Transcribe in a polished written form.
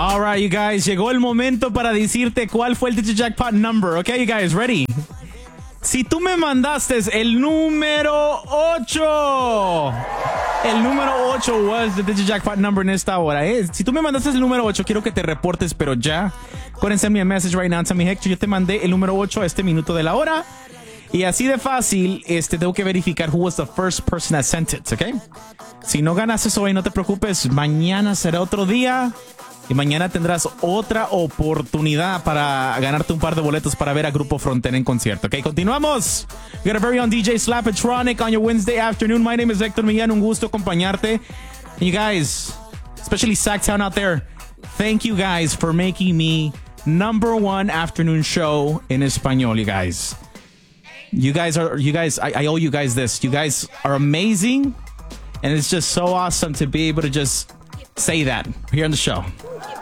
All right, you guys. Llegó el momento para decirte cuál fue el Digit Jackpot number. Okay, you guys, ready? Si tú me mandaste el número 8. El número 8 was the Digit Jackpot number en esta hora. Si tú me mandaste el número 8, quiero que te reportes, pero ya. Go ahead and send me a message right now. Tell me, Hector, yo te mandé el número 8 a este minuto de la hora. Y así de fácil, tengo que verificar who was the first person that sent it, ¿ok? Si no ganas eso hoy, no te preocupes. Mañana será otro día. Y mañana tendrás otra oportunidad para ganarte un par de boletos para ver a Grupo Frontera en concierto. ¿Ok? Continuamos. We got a very own DJ Slapatronic on your Wednesday afternoon. My name is Hector Millán. Un gusto acompañarte. And you guys, especially Sacktown out there, thank you guys for making me #1 afternoon show in Español, you guys. I owe you guys this. You guys are amazing. And it's just so awesome to be able to just say that here on the show.